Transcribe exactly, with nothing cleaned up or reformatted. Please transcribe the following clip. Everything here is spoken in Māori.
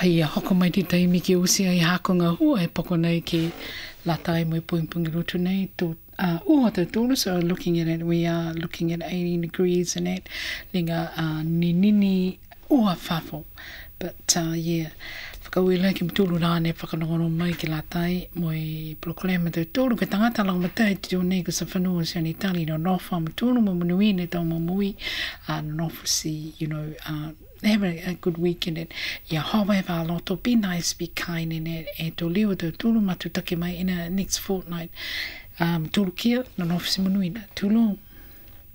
Hai a hoko mai te taimi ki usi ai hakonga hua e poko nei ki la tai mo i puimpungi roto nei tō uh, ua te tōru, so looking at it, we are looking at eighty degrees and that, linga uh, ni nini ua whafo. But uh, yeah, whakaui lai ki mtulu rāne whakanongono mai ki la tai mo i proklama te tōru, ka tangata lang matai te tō nei ko sa whanua si ani tali no nofa mtulu mo manuine tau mo mui, uh, no nofa si, you know, uh, have a, a good weekend and yeah, however, loto, be nice, be kind in it, e tō leo tō tūru matu take mai in a next fortnight. Um, tūru kia, no nofa si manuina, tūlong.